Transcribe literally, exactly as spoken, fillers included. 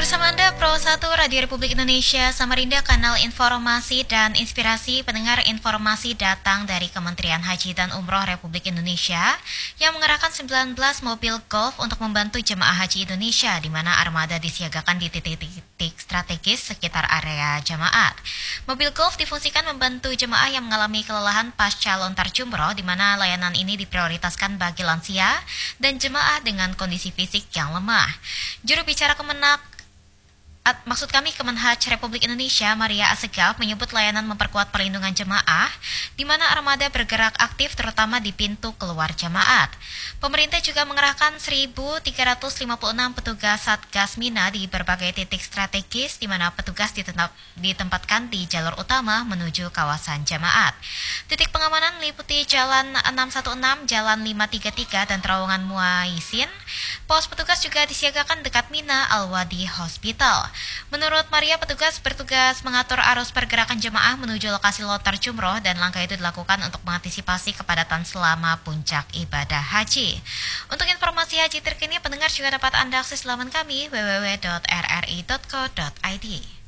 Bersama Anda Pro satu Radio Republik Indonesia Samarinda, kanal informasi dan inspirasi. Pendengar, informasi datang dari Kementerian Haji dan Umroh Republik Indonesia yang mengerahkan sembilan belas mobil golf untuk membantu jemaah haji Indonesia, di mana armada disiagakan di titik-titik strategis sekitar area jemaat. Mobil golf difungsikan membantu jemaah yang mengalami kelelahan pasca lontar jumroh, di mana layanan ini diprioritaskan bagi lansia dan jemaah dengan kondisi fisik yang lemah. Juru bicara Kemenak At, maksud kami Kemenhaj Republik Indonesia, Maria Assegaf, menyebut layanan memperkuat perlindungan jemaah, di mana armada bergerak aktif terutama di pintu keluar jemaat. Pemerintah juga mengerahkan seribu tiga ratus lima puluh enam petugas Satgas Mina di berbagai titik strategis, di mana petugas ditetap, ditempatkan di jalur utama menuju kawasan jemaat. Titik pengamanan meliputi Jalan enam satu enam, Jalan lima tiga tiga, dan Terowongan Muaisin. Pos petugas juga disiagakan dekat Mina Al-Wadi Hospital. Menurut Maria, petugas bertugas mengatur arus pergerakan jemaah menuju lokasi lontar jumroh, dan langkah itu dilakukan untuk mengantisipasi kepadatan selama puncak ibadah haji. Untuk informasi haji terkini, pendengar juga dapat Anda akses laman kami w w w titik r r i titik co titik i d.